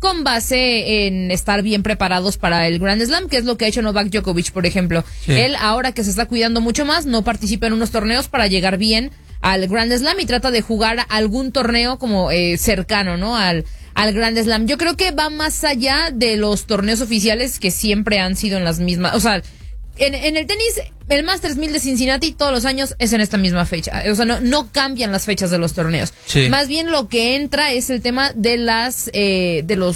con base en estar bien preparados para el Grand Slam, que es lo que ha hecho Novak Djokovic, por ejemplo. Sí. Él, ahora que se está cuidando mucho más, no participa en unos torneos para llegar bien al Grand Slam y trata de jugar algún torneo como cercano, ¿no? Al Grand Slam. Yo creo que va más allá de los torneos oficiales que siempre han sido en las mismas, o sea, en el tenis, el Masters 1000 de Cincinnati todos los años es en esta misma fecha. O sea, no cambian las fechas de los torneos. Sí. Más bien lo que entra es el tema de de los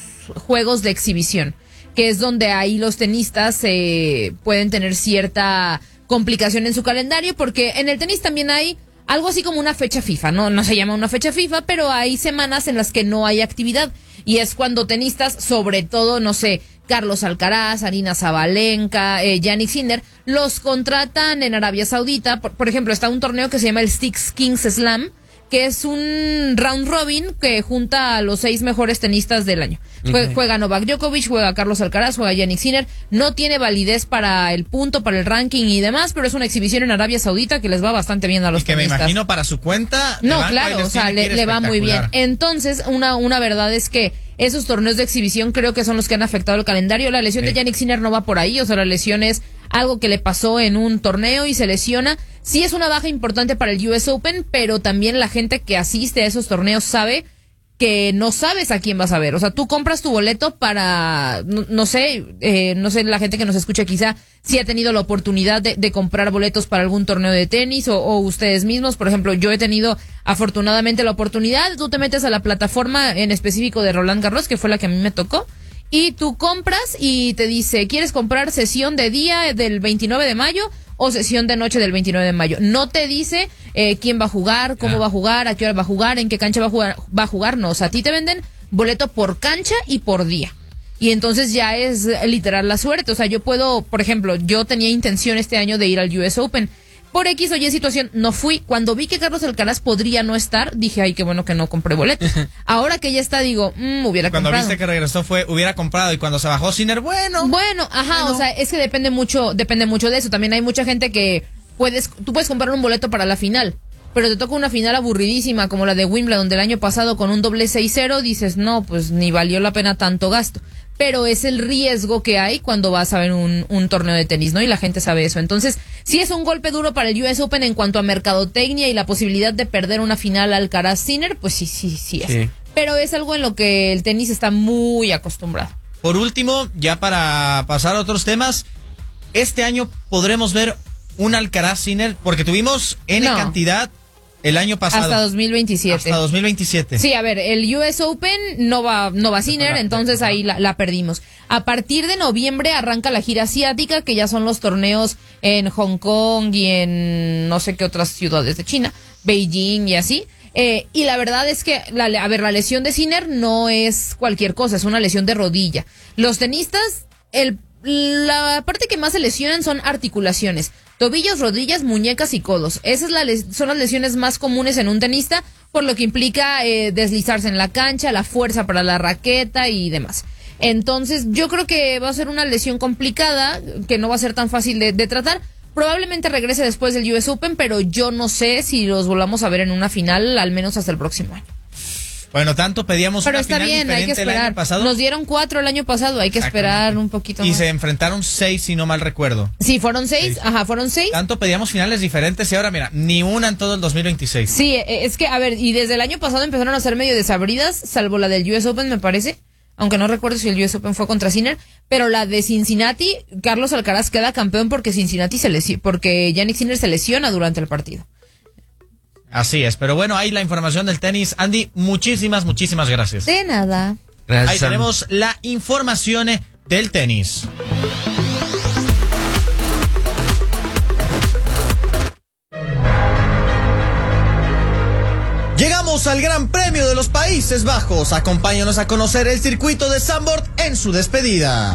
juegos de exhibición, que es donde ahí los tenistas pueden tener cierta complicación en su calendario, porque en el tenis también hay algo así como una fecha FIFA, no se llama una fecha FIFA, pero hay semanas en las que no hay actividad, y es cuando tenistas, sobre todo, no sé, Carlos Alcaraz, Aryna Sabalenka, Jannik Sinner, los contratan en Arabia Saudita. Por ejemplo, está un torneo que se llama el Six Kings Slam, que es un round robin que junta a los 6 mejores tenistas del año. Okay. Juega Novak Djokovic, juega Carlos Alcaraz, juega Jannik Sinner. No tiene validez para el punto, para el ranking y demás, pero es una exhibición en Arabia Saudita que les va bastante bien a los tenistas. Que me imagino para su cuenta. No, claro, o sea, le va muy bien. Entonces, una verdad es que esos torneos de exhibición creo que son los que han afectado el calendario. La lesión de Jannik Sinner no va por ahí, o sea, la lesión es algo que le pasó en un torneo y se lesiona. Sí es una baja importante para el US Open, pero también la gente que asiste a esos torneos sabe que no sabes a quién vas a ver. O sea, tú compras tu boleto para, no sé, la gente que nos escucha quizá si ha tenido la oportunidad de comprar boletos para algún torneo de tenis o ustedes mismos. Por ejemplo, yo he tenido afortunadamente la oportunidad. Tú te metes a la plataforma en específico de Roland Garros, que fue la que a mí me tocó, y tú compras y te dice, ¿quieres comprar sesión de día del 29 de mayo o sesión de noche del 29 de mayo? No te dice quién va a jugar, cómo va a jugar, a qué hora va a jugar, en qué cancha va a jugar, no. O sea, a ti te venden boleto por cancha y por día. Y entonces ya es literal la suerte. O sea, yo puedo, por ejemplo, yo tenía intención este año de ir al US Open. Por X o Y situación, no fui. Cuando vi que Carlos Alcaraz podría no estar, dije, ay, qué bueno que no compré boletos. Ahora que ya está, digo, hubiera comprado. Cuando viste que regresó hubiera comprado, y cuando se bajó Sinner, bueno, o sea, es que depende mucho de eso. También hay mucha gente que tú puedes comprar un boleto para la final, pero te toca una final aburridísima como la de Wimbledon del año pasado con un doble 6-0, dices, no, pues ni valió la pena tanto gasto. Pero es el riesgo que hay cuando vas a ver un torneo de tenis, ¿no? Y la gente sabe eso. Entonces, sí es un golpe duro para el US Open en cuanto a mercadotecnia y la posibilidad de perder una final Alcaraz-Sinner, pues sí es. Sí. Pero es algo en lo que el tenis está muy acostumbrado. Por último, ya para pasar a otros temas, este año podremos ver un Alcaraz-Sinner, porque tuvimos cantidad el año pasado. Hasta 2027. Hasta 2027. Sí, a ver, el US Open no va Sinner, entonces ahí la perdimos. A partir de noviembre arranca la gira asiática, que ya son los torneos en Hong Kong y en no sé qué otras ciudades de China, Beijing y así. Y la verdad es que, la lesión de Sinner no es cualquier cosa, es una lesión de rodilla. Los tenistas, la parte que más se lesionan son articulaciones. Tobillos, rodillas, muñecas y codos. Esas son las lesiones más comunes en un tenista, por lo que implica deslizarse en la cancha, la fuerza para la raqueta y demás. Entonces, yo creo que va a ser una lesión complicada, que no va a ser tan fácil de tratar. Probablemente regrese después del US Open, pero yo no sé si los volvamos a ver en una final, al menos hasta el próximo año. Bueno, tanto pedíamos pero una está final bien, diferente hay que esperar. El año pasado. Nos dieron 4 el año pasado, hay que esperar un poquito más. Y se enfrentaron 6, si no mal recuerdo. Sí, fueron 6, fueron 6. Tanto pedíamos finales diferentes y ahora, mira, ni una en todo el 2026. Sí, es que, a ver, y desde el año pasado empezaron a ser medio desabridas, salvo la del US Open, me parece. Aunque no recuerdo si el US Open fue contra Sinner, pero la de Cincinnati, Carlos Alcaraz queda campeón porque porque Jannik Sinner se lesiona durante el partido. Así es, pero bueno, ahí la información del tenis. Andy, muchísimas gracias. De nada. Gracias. Ahí tenemos la información del tenis. Llegamos al Gran Premio de los Países Bajos. Acompáñanos a conocer el circuito de Zandvoort en su despedida.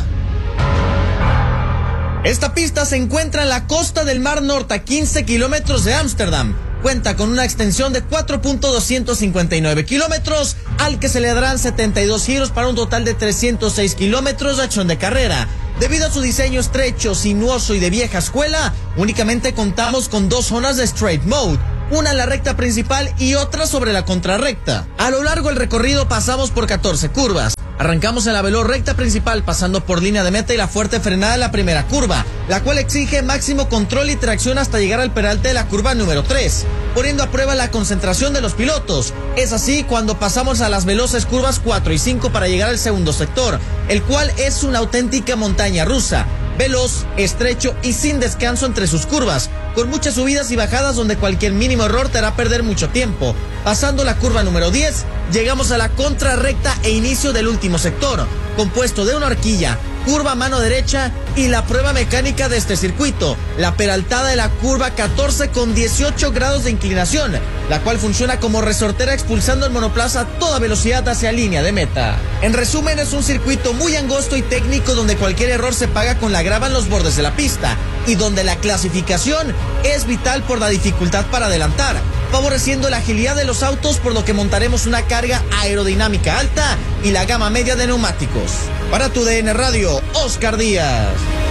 Esta pista se encuentra en la costa del Mar Norte, a 15 kilómetros de Ámsterdam. Cuenta con una extensión de 4.259 kilómetros, al que se le darán 72 giros para un total de 306 kilómetros de acción de carrera. Debido a su diseño estrecho, sinuoso y de vieja escuela, únicamente contamos con 2 zonas de Straight Mode, una en la recta principal y otra sobre la contrarrecta. A lo largo del recorrido pasamos por 14 curvas, Arrancamos en la veloz recta principal, pasando por línea de meta y la fuerte frenada de la primera curva, la cual exige máximo control y tracción hasta llegar al peralte de la curva número 3, poniendo a prueba la concentración de los pilotos. Es así cuando pasamos a las veloces curvas 4 y 5 para llegar al segundo sector, el cual es una auténtica montaña rusa, veloz, estrecho y sin descanso entre sus curvas, con muchas subidas y bajadas donde cualquier mínimo error te hará perder mucho tiempo. Pasando la curva número 10, llegamos a la contrarrecta e inicio del último sector, compuesto de una horquilla, curva a mano derecha y la prueba mecánica de este circuito, la peraltada de la curva 14 con 18 grados de inclinación, la cual funciona como resortera expulsando el monoplaza a toda velocidad hacia línea de meta. En resumen, es un circuito muy angosto y técnico donde cualquier error se paga con la grava en los bordes de la pista y donde la clasificación es vital por la dificultad para adelantar, favoreciendo la agilidad de los autos, por lo que montaremos una carga aerodinámica alta y la gama media de neumáticos. Para tu DN Radio, Oscar Díaz.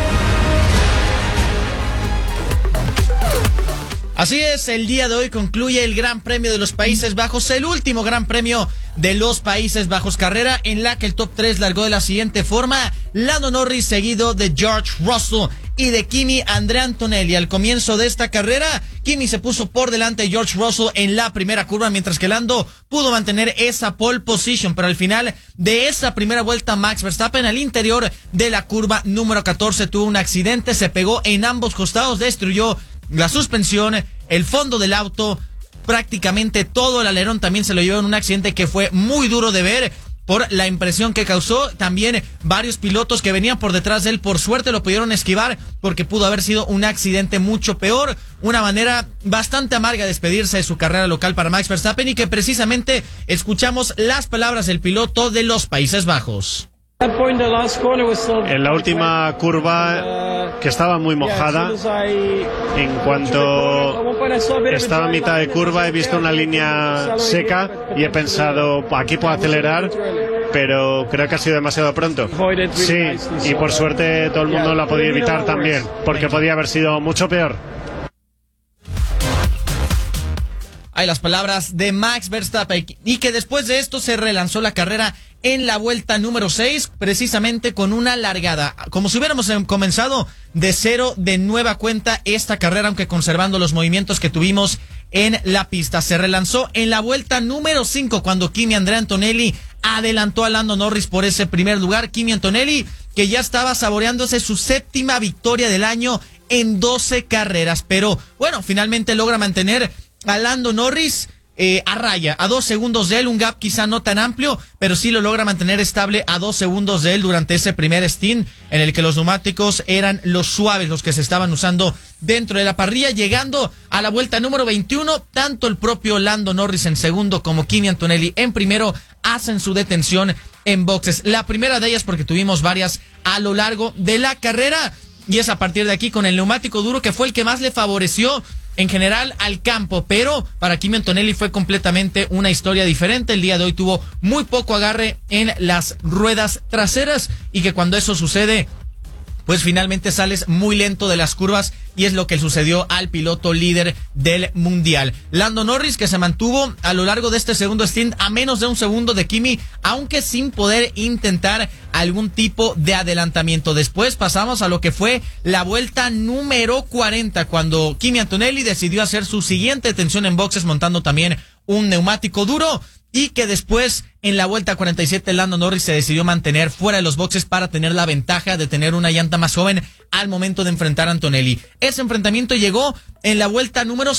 Así es, el día de hoy concluye el Gran Premio de los Países Bajos, el último Gran Premio de los Países Bajos, carrera en la que el top 3 largó de la siguiente forma: Lando Norris, seguido de George Russell y de Kimi Andrea Antonelli. Al comienzo de esta carrera, Kimi se puso por delante de George Russell en la primera curva, mientras que Lando pudo mantener esa pole position, pero al final de esa primera vuelta, Max Verstappen al interior de la curva número 14 tuvo un accidente, se pegó en ambos costados, destruyó la suspensión, el fondo del auto, prácticamente todo el alerón también se lo llevó en un accidente que fue muy duro de ver por la impresión que causó. También varios pilotos que venían por detrás de él, por suerte lo pudieron esquivar, porque pudo haber sido un accidente mucho peor. Una manera bastante amarga de despedirse de su carrera local para Max Verstappen, y que precisamente escuchamos las palabras del piloto de los Países Bajos. En la última curva, que estaba muy mojada, en cuanto estaba a mitad de curva he visto una línea seca y he pensado, aquí puedo acelerar, pero creo que ha sido demasiado pronto. Sí, y por suerte todo el mundo lo ha podido evitar también, porque podía haber sido mucho peor. Hay las palabras de Max Verstappen, y que después de esto se relanzó la carrera en la vuelta número 6, precisamente con una largada, como si hubiéramos comenzado de cero de nueva cuenta esta carrera, aunque conservando los movimientos que tuvimos en la pista. Se relanzó en la vuelta número 5 cuando Kimi Andrea Antonelli adelantó a Lando Norris por ese primer lugar. Kimi Antonelli, que ya estaba saboreándose su 7ª victoria del año en 12 carreras, pero bueno, finalmente logra mantener a Lando Norris a raya, a 2 segundos de él, un gap quizá no tan amplio, pero sí lo logra mantener estable a 2 segundos de él durante ese primer stint en el que los neumáticos eran los suaves, los que se estaban usando dentro de la parrilla. Llegando a la vuelta número 21, tanto el propio Lando Norris en segundo como Kimi Antonelli en primero hacen su detención en boxes. La primera de ellas porque tuvimos varias a lo largo de la carrera, y es a partir de aquí con el neumático duro que fue el que más le favoreció en general al campo, pero para Kimi Antonelli fue completamente una historia diferente. El día de hoy tuvo muy poco agarre en las ruedas traseras, y que cuando eso sucede, pues finalmente sales muy lento de las curvas, y es lo que sucedió al piloto líder del mundial. Lando Norris, que se mantuvo a lo largo de este segundo stint a menos de 1 segundo de Kimi, aunque sin poder intentar algún tipo de adelantamiento. Después pasamos a lo que fue la vuelta número 40, cuando Kimi Antonelli decidió hacer su siguiente detención en boxes montando también un neumático duro, y que después en la vuelta 47 Lando Norris se decidió mantener fuera de los boxes para tener la ventaja de tener una llanta más joven al momento de enfrentar a Antonelli. Ese enfrentamiento llegó en la vuelta número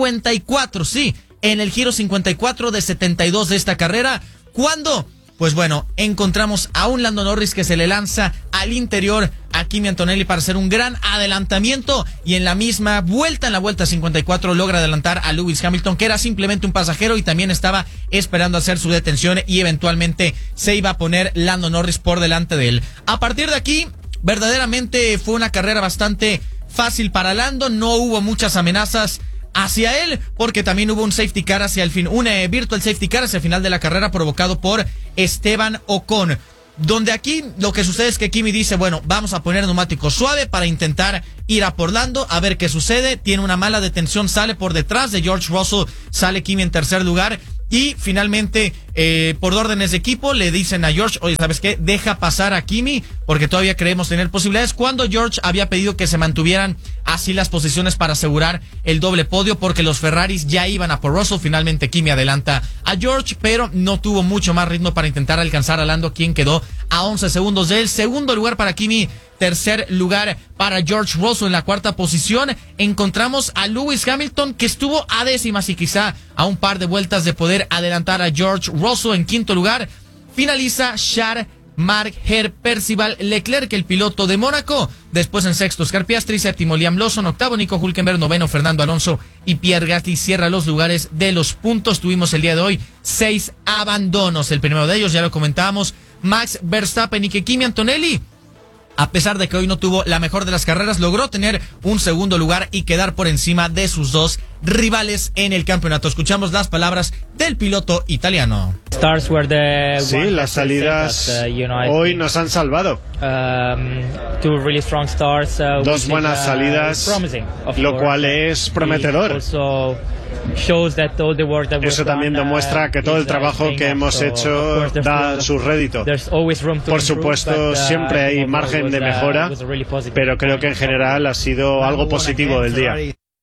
54, sí, en el giro 54 de 72 de esta carrera, cuando, pues bueno, encontramos a un Lando Norris que se le lanza al interior a Kimi Antonelli para hacer un gran adelantamiento, y en la misma vuelta, en la vuelta 54, logra adelantar a Lewis Hamilton, que era simplemente un pasajero y también estaba esperando hacer su detención, y eventualmente se iba a poner Lando Norris por delante de él. A partir de aquí, verdaderamente fue una carrera bastante fácil para Lando, no hubo muchas amenazas hacia él, porque también hubo un safety car hacia el fin, un virtual safety car hacia el final de la carrera provocado por Esteban Ocon, donde aquí lo que sucede es que Kimi dice, bueno, vamos a poner neumático suave para intentar ir a por Lando, a ver qué sucede. Tiene una mala detención, sale por detrás de George Russell, sale Kimi en tercer lugar, Y finalmente, por órdenes de equipo, le dicen a George, oye, ¿sabes qué? Deja pasar a Kimi, porque todavía creemos tener posibilidades. Cuando George había pedido que se mantuvieran así las posiciones para asegurar el doble podio, porque los Ferraris ya iban a por Russell. Finalmente Kimi adelanta a George, pero no tuvo mucho más ritmo para intentar alcanzar a Lando, quien quedó a 11 segundos del segundo lugar para Kimi. Tercer lugar para George Russell. En la cuarta posición encontramos a Lewis Hamilton, que estuvo a décimas y quizá a un par de vueltas de poder adelantar a George Russell. En quinto lugar finaliza Charles Marc Percival Leclerc, el piloto de Mónaco. Después en sexto Oscar Piastri, séptimo Liam Lawson, octavo Nico Hülkenberg, noveno Fernando Alonso y Pierre Gasly cierra los lugares de los puntos. Tuvimos el día de hoy 6 abandonos. El primero de ellos ya lo comentábamos, Max Verstappen, y que Kimi Antonelli, a pesar de que hoy no tuvo la mejor de las carreras, logró tener un segundo lugar y quedar por encima de sus dos rivales en el campeonato. Escuchamos las palabras del piloto italiano. Sí, las salidas hoy nos han salvado. Dos buenas salidas, lo cual es prometedor. Eso también demuestra que todo el trabajo que hemos hecho da su rédito. Por supuesto, siempre hay margen de mejora, pero creo que en general ha sido algo positivo del día.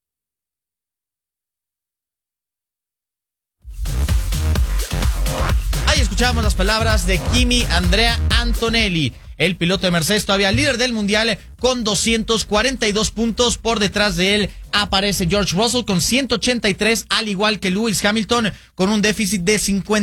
Ahí escuchábamos las palabras de Kimi Andrea Antonelli, el piloto de Mercedes, todavía líder del mundial con 242 puntos. Por detrás de él aparece George Russell con 183, al igual que Lewis Hamilton con un déficit de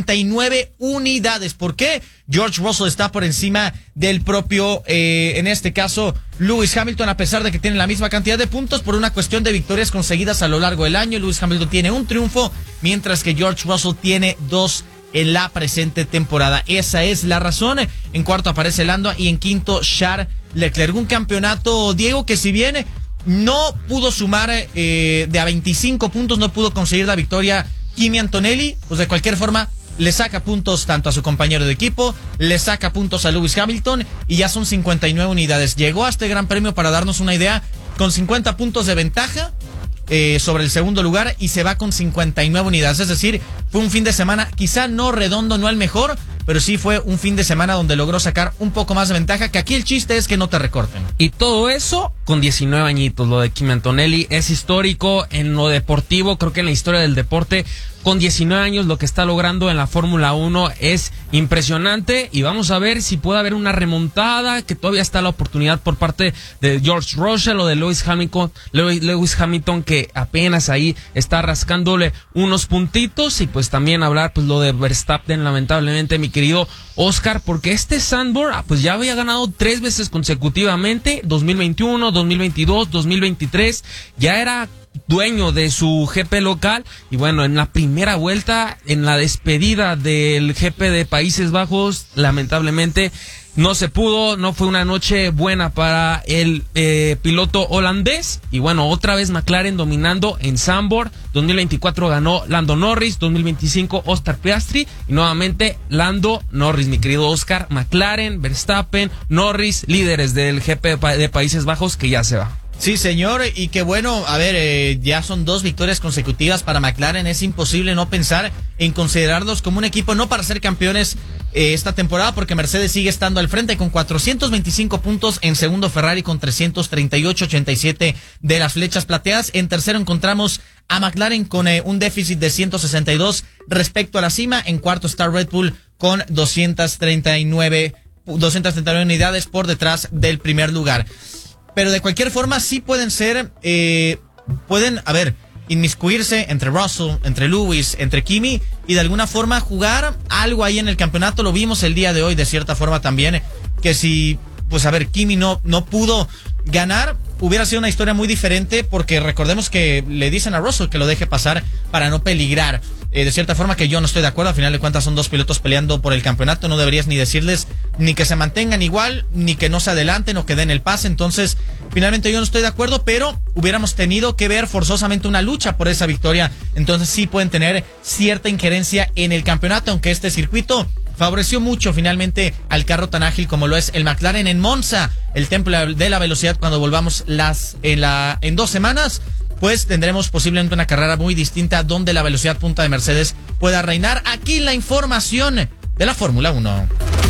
59 unidades. ¿Por qué? George Russell está por encima del propio, en este caso, Lewis Hamilton, a pesar de que tienen la misma cantidad de puntos por una cuestión de victorias conseguidas a lo largo del año. Lewis Hamilton tiene un triunfo, mientras que George Russell tiene 2 en la presente temporada. Esa es la razón. En cuarto aparece Lando y en quinto Charles Leclerc. Un campeonato, Diego, que si bien no pudo sumar de a 25 puntos, no pudo conseguir la victoria Kimi Antonelli, pues de cualquier forma le saca puntos tanto a su compañero de equipo, le saca puntos a Lewis Hamilton y ya son 59 unidades. Llegó a este gran premio, para darnos una idea, con 50 puntos de ventaja sobre el segundo lugar y se va con 59 unidades. Es decir, fue un fin de semana quizá no redondo, no el mejor, pero sí fue un fin de semana donde logró sacar un poco más de ventaja, que aquí el chiste es que no te recorten. Y todo eso con 19 añitos. Lo de Kimi Antonelli es histórico en lo deportivo, creo que en la historia del deporte. Con 19 años lo que está logrando en la Fórmula 1 es impresionante, y vamos a ver si puede haber una remontada, que todavía está la oportunidad por parte de George Russell o de Lewis Hamilton, que apenas ahí está rascándole unos puntitos. Y pues también hablar pues lo de Verstappen, lamentablemente, mi querido Oscar, porque este Zandvoort pues ya había ganado 3 veces consecutivamente, 2021, 2022, 2023, ya era dueño de su GP local. Y bueno, en la primera vuelta, en la despedida del GP de Países Bajos, lamentablemente no se pudo, no fue una noche buena para el piloto holandés. Y bueno, otra vez McLaren dominando en Zandvoort. 2024 ganó Lando Norris, 2025 Oscar Piastri y nuevamente Lando Norris, mi querido Oscar. McLaren, Verstappen, Norris, líderes del GP de Países Bajos, que ya se va. Sí, señor, y que bueno, a ver, ya son 2 victorias consecutivas para McLaren. Es imposible no pensar en considerarlos como un equipo no para ser campeones esta temporada, porque Mercedes sigue estando al frente con 425 puntos, en segundo Ferrari con 338, 87 de las flechas plateadas. En tercero encontramos a McLaren con un déficit de 162 respecto a la cima. En cuarto está Red Bull con 239 unidades por detrás del primer lugar. Pero de cualquier forma sí pueden ser, inmiscuirse entre Russell, entre Lewis, entre Kimi, y de alguna forma jugar algo ahí en el campeonato. Lo vimos el día de hoy de cierta forma también, que si, Kimi no pudo ganar, hubiera sido una historia muy diferente, porque recordemos que le dicen a Russell que lo deje pasar para no peligrar. De cierta forma, que yo no estoy de acuerdo. Al final de cuentas son 2 pilotos peleando por el campeonato. No deberías ni decirles ni que se mantengan igual, ni que no se adelanten o que den el pase. Entonces, finalmente yo no estoy de acuerdo, pero hubiéramos tenido que ver forzosamente una lucha por esa victoria. Entonces sí pueden tener cierta injerencia en el campeonato, aunque este circuito favoreció mucho finalmente al carro tan ágil como lo es el McLaren. En Monza, el templo de la velocidad, cuando volvamos en 2 semanas, pues tendremos posiblemente una carrera muy distinta, donde la velocidad punta de Mercedes pueda reinar. Aquí la información de la Fórmula 1.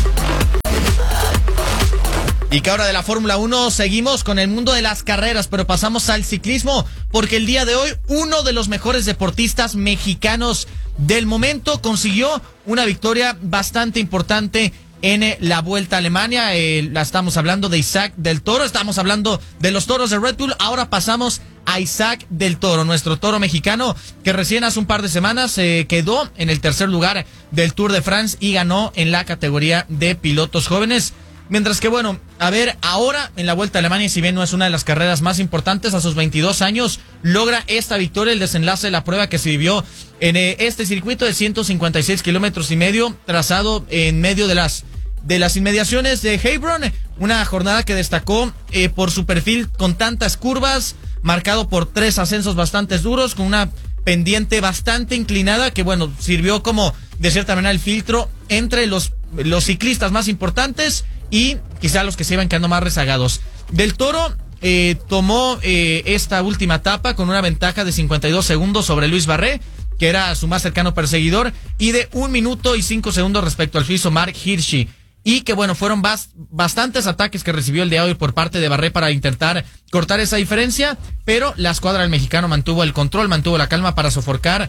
Y que ahora de la Fórmula 1 seguimos con el mundo de las carreras, pero pasamos al ciclismo, porque el día de hoy uno de los mejores deportistas mexicanos del momento consiguió una victoria bastante importante en la Vuelta a Alemania. Estamos hablando de Isaac del Toro, estamos hablando de los toros de Red Bull. Ahora pasamos a Isaac del Toro, nuestro toro mexicano, que recién hace un par de semanas quedó en el tercer lugar del Tour de France y ganó en la categoría de pilotos jóvenes. Mientras que, bueno, a ver, ahora en la Vuelta a Alemania, si bien no es una de las carreras más importantes, a sus 22 años logra esta victoria, el desenlace de la prueba que se vivió en este circuito de 156 kilómetros y medio, trazado en medio de las inmediaciones de Heilbronn, una jornada que destacó por su perfil con tantas curvas, marcado por 3 ascensos bastante duros, con una pendiente bastante inclinada que, bueno, sirvió como, de cierta manera, el filtro entre los ciclistas más importantes y quizá los que se iban quedando más rezagados. Del Toro tomó esta última etapa con una ventaja de 52 segundos sobre Luis Barré, que era su más cercano perseguidor, y de 1 minuto y 5 segundos respecto al suizo Mark Hirschi. Y que, bueno, fueron bastantes ataques que recibió el día de hoy por parte de Barré para intentar cortar esa diferencia, pero la escuadra del mexicano mantuvo el control, mantuvo la calma para sofocar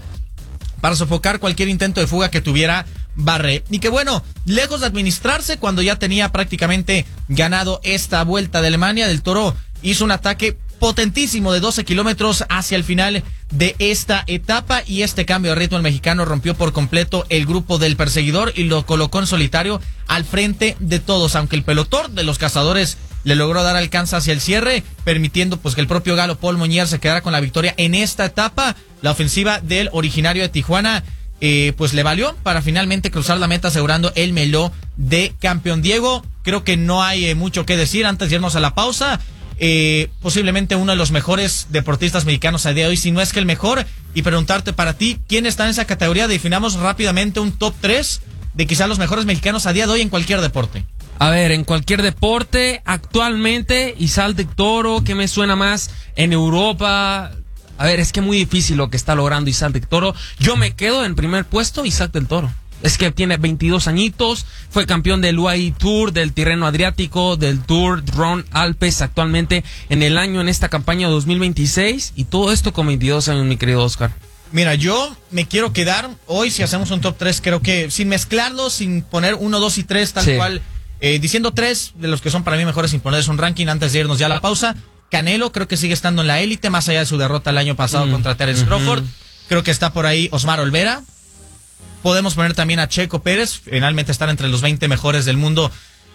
cualquier intento de fuga que tuviera Barré. Y que, bueno, lejos de administrarse, cuando ya tenía prácticamente ganado esta Vuelta de Alemania, Del Toro hizo un ataque potentísimo de 12 kilómetros hacia el final de esta etapa, y este cambio de ritmo el mexicano rompió por completo el grupo del perseguidor y lo colocó en solitario al frente de todos, aunque el pelotón de los cazadores le logró dar alcance hacia el cierre, permitiendo pues que el propio galo Paul Moñier se quedara con la victoria en esta etapa. La ofensiva del originario de Tijuana pues le valió para finalmente cruzar la meta, asegurando el meló de campeón. Diego, creo que no hay mucho que decir antes de irnos a la pausa. Posiblemente uno de los mejores deportistas mexicanos a día de hoy, si no es que el mejor, y preguntarte para ti, ¿quién está en esa categoría? Definamos rápidamente un top 3 de quizás los mejores mexicanos a día de hoy en cualquier deporte. A ver, en cualquier deporte, actualmente, Isaac del Toro, ¿qué me suena más? En Europa, a ver, es que muy difícil lo que está logrando Isaac del Toro. Yo me quedo en primer puesto, Isaac del Toro. Es que tiene 22 añitos, fue campeón del UAE Tour, del Tirreno Adriático, del Tour Drone Alpes actualmente en esta campaña 2026, y todo esto con 22 años, mi querido Oscar. Mira, yo me quiero quedar hoy, si hacemos un top 3, creo que sin mezclarlos, sin poner 1, 2 y 3 tal cual, diciendo 3 de los que son para mí mejores sin ponerles un ranking antes de irnos ya a la pausa. Canelo creo que sigue estando en la élite, más allá de su derrota el año pasado contra Terence Crawford. Creo que está por ahí Osmar Olvera. Podemos poner también a Checo Pérez, finalmente estar entre los 20 mejores del mundo,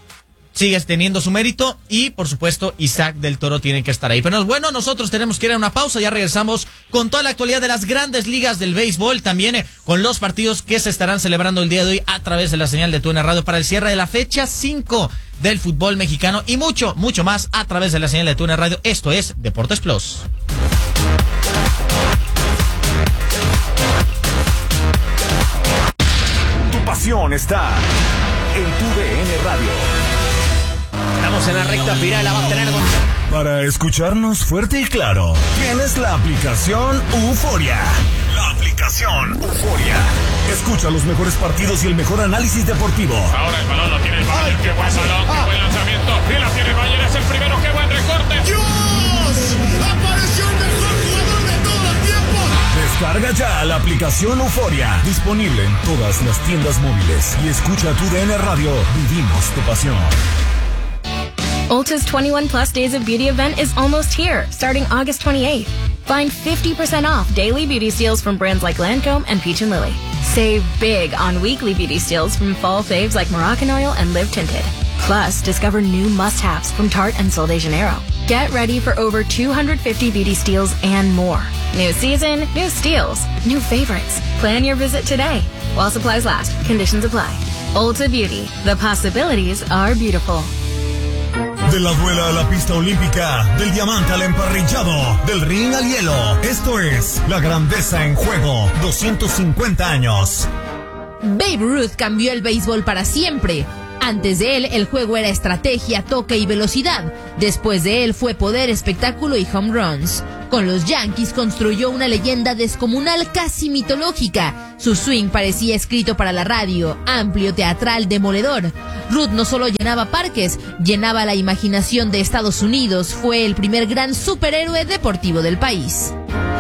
sigue teniendo su mérito, y por supuesto Isaac del Toro tiene que estar ahí. Pero bueno, nosotros tenemos que ir a una pausa, ya regresamos con toda la actualidad de las grandes ligas del béisbol, también con los partidos que se estarán celebrando el día de hoy a través de la señal de TUDN Radio para el cierre de la fecha 5 del fútbol mexicano, y mucho, mucho más a través de la señal de TUDN Radio. Esto es Deportes Plus. Pasión está en TUDN Radio. Estamos en la recta final, la va a tener Para escucharnos fuerte y claro, tienes la aplicación Euforia. La aplicación Euforia. Escucha los mejores partidos y el mejor análisis deportivo. Ahora el balón lo tiene el Bayern. Qué buen balón, qué buen lanzamiento. Y la tiene el Bayern, es el primero, qué buen recorte. ¡Dios! ¡Apareció el mejor jugador de todos los tiempos! Descarga ya la aplicación Euforia, disponible en todas las tiendas móviles, y escucha TUDN Radio. Vivimos tu pasión. Ulta's 21 Plus Days of Beauty event is almost here, starting August 28th. Find 50% off daily beauty steals from brands like Lancome and Peach & Lily. Save big on weekly beauty steals from fall faves like Moroccan Oil and Live Tinted. Plus, discover new must-haves from Tarte and Sol de Janeiro. Get ready for over 250 beauty steals and more. New season, new steals, new favorites. Plan your visit today. While supplies last, conditions apply. Ulta Beauty, the possibilities are beautiful. De la duela a la pista olímpica, del diamante al emparrillado, del ring al hielo. Esto es La Grandeza en Juego, 250 años. Babe Ruth cambió el béisbol para siempre. Antes de él, el juego era estrategia, toque y velocidad. Después de él fue poder, espectáculo y home runs. Con los Yankees construyó una leyenda descomunal casi mitológica. Su swing parecía escrito para la radio, amplio, teatral, demoledor. Ruth no solo llenaba parques, llenaba la imaginación de Estados Unidos. Fue el primer gran superhéroe deportivo del país.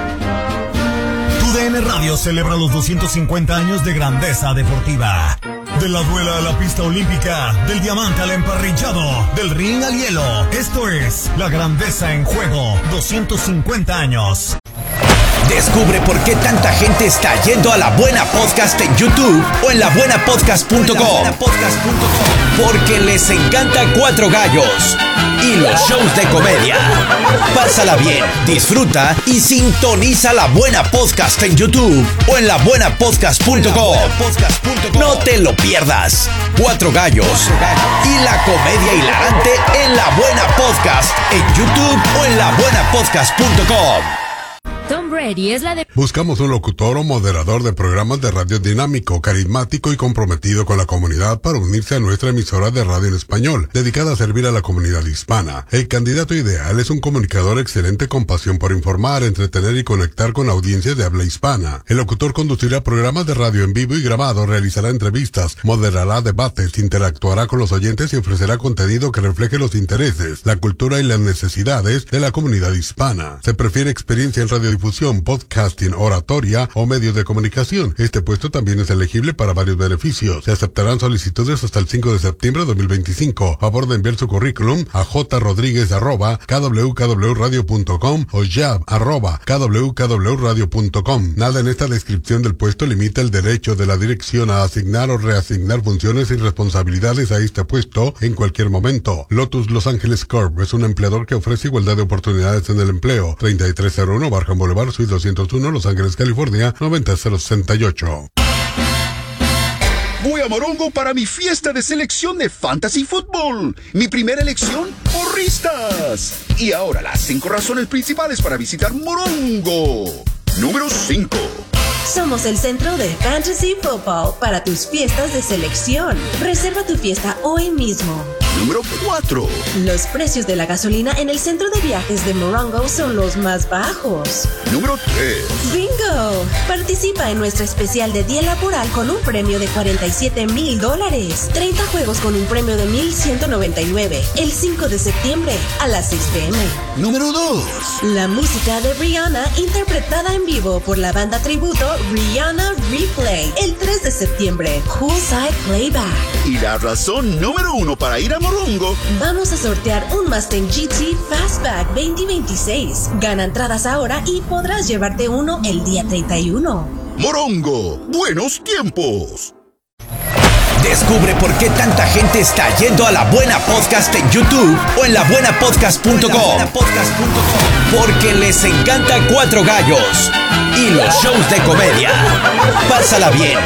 TUDN Radio celebra los 250 años de grandeza deportiva. De la duela a la pista olímpica, del diamante al emparrillado, del ring al hielo. Esto es La Grandeza en Juego, 250 años. Descubre por qué tanta gente está yendo a La Buena Podcast en YouTube o en labuenapodcast.com. Porque les encanta Cuatro Gallos y los shows de comedia. Pásala bien, disfruta y sintoniza La Buena Podcast en YouTube o en labuenapodcast.com. No te lo pierdas. Cuatro Gallos y la comedia hilarante en La Buena Podcast en YouTube o en labuenapodcast.com. Tom Brady es la de... Buscamos un locutor o moderador de programas de radio dinámico, carismático y comprometido con la comunidad para unirse a nuestra emisora de radio en español, dedicada a servir a la comunidad hispana. El candidato ideal es un comunicador excelente con pasión por informar, entretener y conectar con audiencias de habla hispana. El locutor conducirá programas de radio en vivo y grabado, realizará entrevistas, moderará debates, interactuará con los oyentes y ofrecerá contenido que refleje los intereses, la cultura y las necesidades de la comunidad hispana. Se prefiere experiencia en radiodifusión, podcasting, oratoria o medios de comunicación. Este puesto también es elegible para varios beneficios. Se aceptarán solicitudes hasta el 5 de septiembre de 2025. Favor de enviar su currículum a jrodriguez@kwkwradio.com o jab@kwkwradio.com. Nada en esta descripción del puesto limita el derecho de la dirección a asignar o reasignar funciones y responsabilidades a este puesto en cualquier momento. Lotus Los Ángeles Corp es un empleador que ofrece igualdad de oportunidades en el empleo. 3301 Barham Boulevard, Suite 201, Los Ángeles, California, 90068. Voy a Morongo para mi fiesta de selección de Fantasy Football. Mi primera elección, porristas. Y ahora las 5 razones principales para visitar Morongo. Número 5. Somos el centro de Fantasy Football para tus fiestas de selección. Reserva tu fiesta hoy mismo. Número 4. Los precios de la gasolina en el centro de viajes de Morongo son los más bajos. Número 3. ¡Bingo! Participa en nuestra especial de día laboral con un premio de $47,000. 30 juegos con un premio de $1,199. El 5 de septiembre a las 6 p.m. Número 2. La música de Rihanna interpretada en vivo por la banda tributo Rihanna Replay. El 3 de septiembre, Poolside Playback. Y la razón número 1 para ir a Morongo. Vamos a sortear un Mustang GT Fastback 2026. Gana entradas ahora y podrás llevarte uno el día 31. Morongo, buenos tiempos. Descubre por qué tanta gente está yendo a La Buena Podcast en YouTube o en labuenapodcast.com. Porque les encanta Cuatro Gallos y los shows de comedia. Pásala bien,